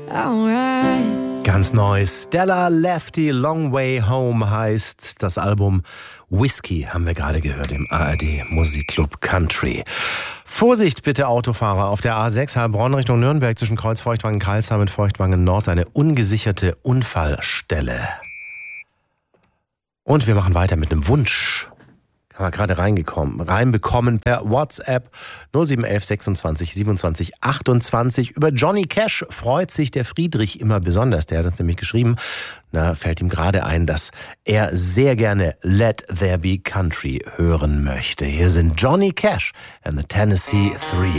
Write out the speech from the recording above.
alright. Ganz neu, Stella Lefty Long Way Home heißt das Album. Whiskey haben wir gerade gehört im ARD Musikclub Country. Vorsicht bitte Autofahrer auf der A6 Heilbronn Richtung Nürnberg zwischen Kreuz Feuchtwangen-Kreilsheim und Feuchtwangen-Nord eine ungesicherte Unfallstelle. Und wir machen weiter mit einem Wunsch. Haben wir gerade reinbekommen per WhatsApp 0711 26 27 28. Über Johnny Cash freut sich der Friedrich immer besonders. Der hat uns nämlich geschrieben, da fällt ihm gerade ein, dass er sehr gerne Let There Be Country hören möchte. Hier sind Johnny Cash and the Tennessee Three.